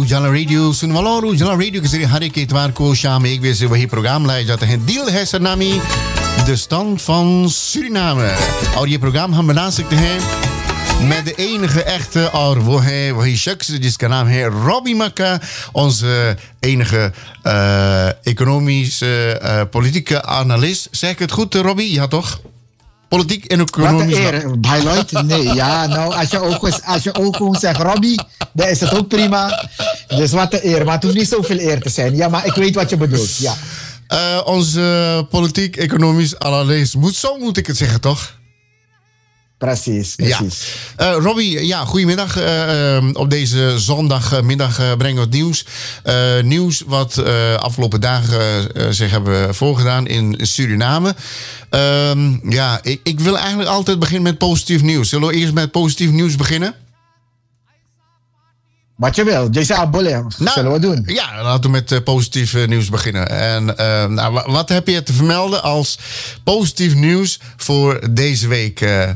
Jala Radio Sunwaloru Jala Radio ke zeriए हर एक इतवार को शाम 1 बजे से वही प्रोग्राम लाया जाता है दिल है Sarnami de stand van Suriname और ये प्रोग्राम हम बना सकते हैं met de enige echte और वो है वही शख्स जिसका नाम है Robbie Makka onze enige economische politieke analist zeg ik het goed Robbie ja toch politiek en economisch. Wat een eer, bij Lloyd? Nee, ja, nou, als je ook gewoon zegt Robbie, dan is het ook prima. Dus wat een eer, maar het hoeft niet zoveel eer te zijn. Ja, maar ik weet wat je bedoelt, ja. Onze politiek, economisch analist, moet ik het zeggen, toch? Precies. Ja. Robbie, ja, goedemiddag. Op deze zondagmiddag brengen we het nieuws. Nieuws wat afgelopen dagen zich hebben voorgedaan in Suriname. Ja, ik wil eigenlijk altijd beginnen met positief nieuws. Zullen we eerst met positief nieuws beginnen? Wat je wil, Jason Abole, zullen we doen? Ja, laten we met positief nieuws beginnen. En wat heb je te vermelden als positief nieuws voor deze week,